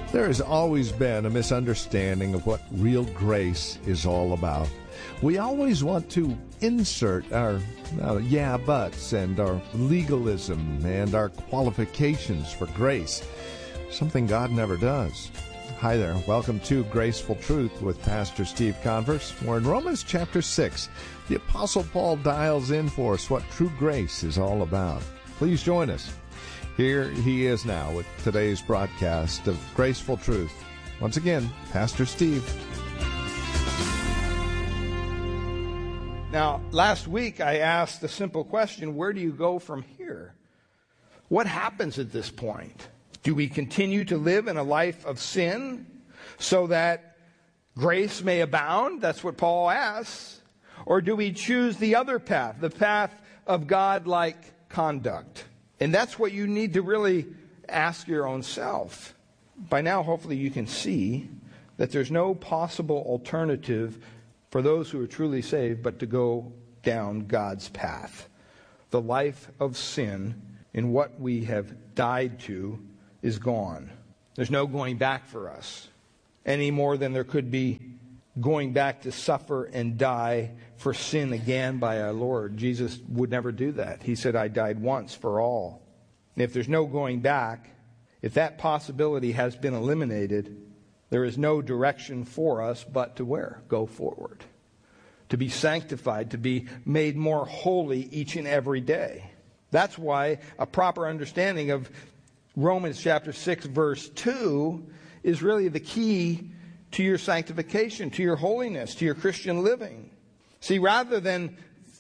There has always been a misunderstanding of what real grace is all about. We always want to insert our yeah buts and our legalism and our qualifications for grace, something God never does. Hi there. Welcome to Graceful Truth with Pastor Steve Converse. We're in Romans chapter 6. The Apostle Paul dials in for us what true grace is all about. Please join us. Here he is now with today's broadcast of Graceful Truth. Once again, Pastor Steve. Now, last week I asked the simple question, where do you go from here? What happens at this point? Do we continue to live in a life of sin so that grace may abound? That's what Paul asks. Or do we choose the other path, the path of God-like conduct? And that's what you need to really ask your own self. By now, hopefully you can see that there's no possible alternative for those who are truly saved but to go down God's path. The life of sin in what we have died to is gone. There's no going back for us, any more than there could be going back to suffer and die for sin again by our Lord. Jesus would never do that. He said, I died once for all. And if there's no going back, if that possibility has been eliminated, there is no direction for us but to where? Go forward. To be sanctified, to be made more holy each and every day. That's why a proper understanding of Romans chapter 6 verse 2 is really the key to your sanctification, to your holiness, to your Christian living. See, rather than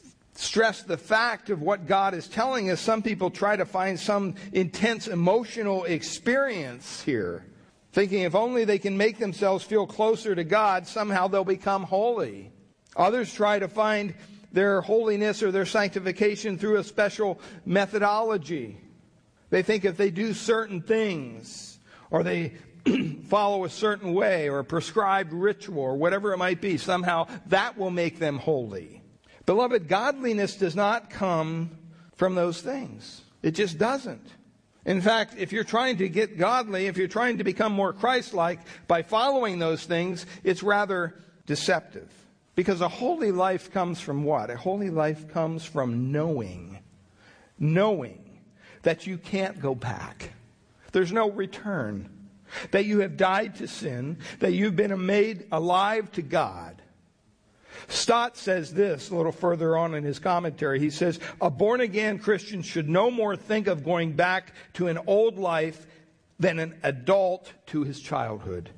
stress the fact of what God is telling us, some people try to find some intense emotional experience here, thinking if only they can make themselves feel closer to God, somehow they'll become holy. Others try to find their holiness or their sanctification through a special methodology. They think if they do certain things, or they follow a certain way, or a prescribed ritual, or whatever it might be, somehow that will make them holy. Beloved, godliness does not come from those things. It just doesn't. In fact, if you're trying to get godly, if you're trying to become more Christ-like by following those things, it's rather deceptive. Because a holy life comes from what? A holy life comes from knowing that you can't go back. There's no return. That you have died to sin, that you've been made alive to God. Stott says this a little further on in his commentary. He says, a born-again Christian should no more think of going back to an old life than an adult to his childhood,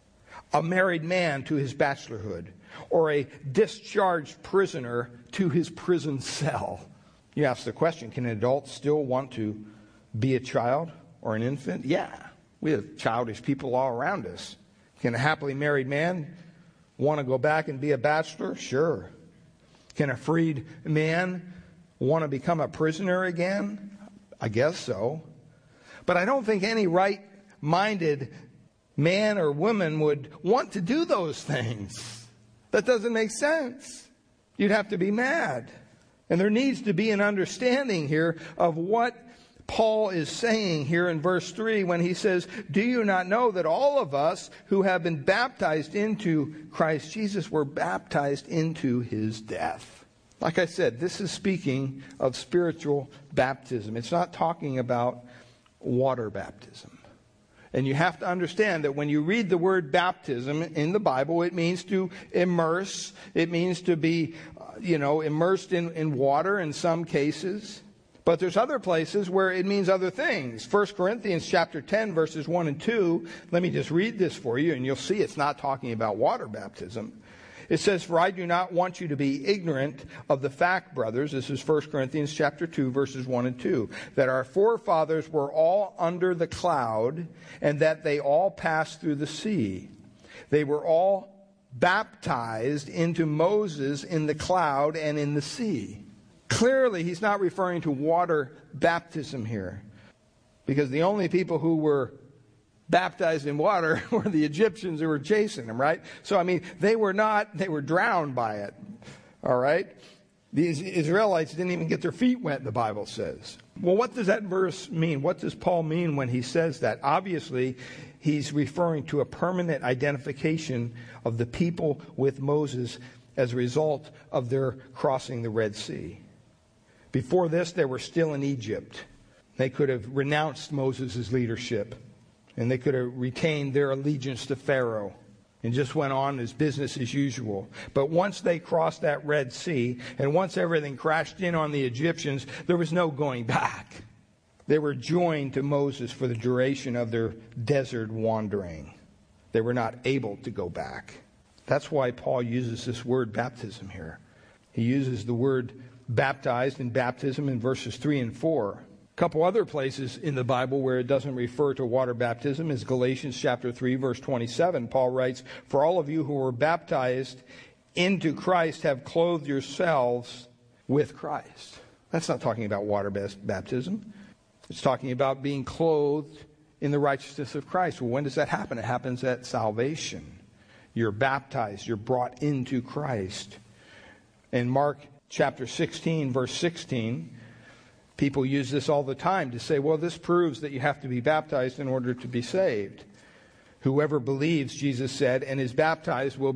a married man to his bachelorhood, or a discharged prisoner to his prison cell. You ask the question, can an adult still want to be a child or an infant? Yeah, we have childish people all around us. Can a happily married man want to go back and be a bachelor? Sure. Can a freed man want to become a prisoner again? I guess so. But I don't think any right-minded man or woman would want to do those things. That doesn't make sense. You'd have to be mad. And there needs to be an understanding here of what Paul is saying here in verse 3 when he says, do you not know that all of us who have been baptized into Christ Jesus were baptized into his death? Like I said, this is speaking of spiritual baptism. It's not talking about water baptism. And you have to understand that when you read the word baptism in the Bible, it means to immerse. It means to be, immersed in water in some cases. But there's other places where it means other things. 1 Corinthians chapter 10, verses 1 and 2. Let me just read this for you, and you'll see it's not talking about water baptism. It says, for I do not want you to be ignorant of the fact, brothers, this is 1 Corinthians chapter 2, verses 1 and 2, that our forefathers were all under the cloud, and that they all passed through the sea. They were all baptized into Moses in the cloud and in the sea. Clearly, he's not referring to water baptism here, because the only people who were baptized in water were the Egyptians who were chasing them, right? So, they were drowned by it, all right? The Israelites didn't even get their feet wet, the Bible says. Well, what does that verse mean? What does Paul mean when he says that? Obviously, he's referring to a permanent identification of the people with Moses as a result of their crossing the Red Sea. Before this, they were still in Egypt. They could have renounced Moses' leadership, and they could have retained their allegiance to Pharaoh and just went on as business as usual. But once they crossed that Red Sea, and once everything crashed in on the Egyptians, there was no going back. They were joined to Moses for the duration of their desert wandering. They were not able to go back. That's why Paul uses this word baptism here. He uses the word baptized in baptism in verses 3 and 4. A couple other places in the Bible where it doesn't refer to water baptism is Galatians chapter 3, verse 27. Paul writes, "For all of you who were baptized into Christ have clothed yourselves with Christ." That's not talking about water baptism. It's talking about being clothed in the righteousness of Christ. Well, when does that happen? It happens at salvation. You're baptized. You're brought into Christ. In Mark chapter 16, verse 16, people use this all the time to say, well, this proves that you have to be baptized in order to be saved. Whoever believes, Jesus said, and is baptized will